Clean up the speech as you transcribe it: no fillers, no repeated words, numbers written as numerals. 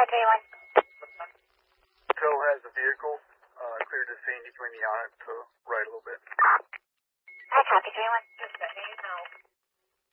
3-1. Tow has a vehicle, clear to scene. You can lean on it to right a little bit. I copy 3-1. Just letting you know.